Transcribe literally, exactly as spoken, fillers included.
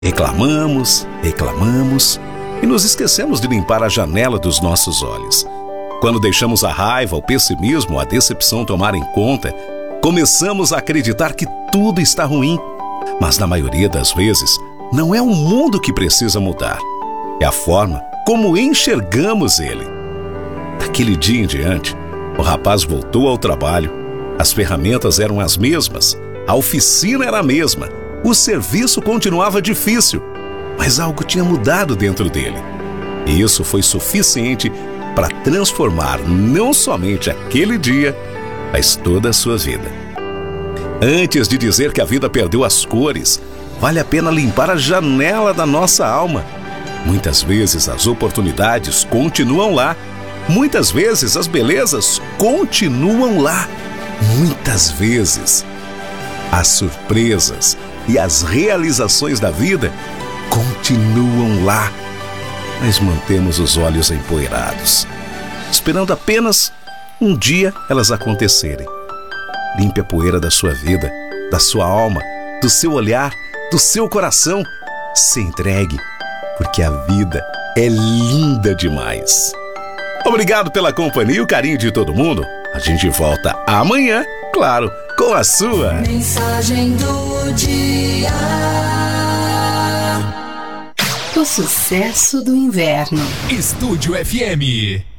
Reclamamos, reclamamos e nos esquecemos de limpar a janela dos nossos olhos. Quando deixamos a raiva, o pessimismo, a decepção tomarem conta, começamos a acreditar que tudo está ruim. Mas na maioria das vezes, não é o mundo que precisa mudar. É a forma como enxergamos ele. Daquele dia em diante, o rapaz voltou ao trabalho. As ferramentas eram as mesmas, a oficina era a mesma, o serviço continuava difícil, mas algo tinha mudado dentro dele. E isso foi suficiente para transformar não somente aquele dia, mas toda a sua vida. Antes de dizer que a vida perdeu as cores, vale a pena limpar a janela da nossa alma. Muitas vezes as oportunidades continuam lá. Muitas vezes as belezas continuam lá. Muitas vezes as surpresas e as realizações da vida continuam lá. Mas mantemos os olhos empoeirados, esperando apenas um dia elas acontecerem. Limpe a poeira da sua vida, da sua alma, do seu olhar, do seu coração. Se entregue, porque a vida é linda demais. Obrigado pela companhia e o carinho de todo mundo. A gente volta amanhã, claro, com a sua Mensagem do Dia. O sucesso do inverno. Estúdio F M.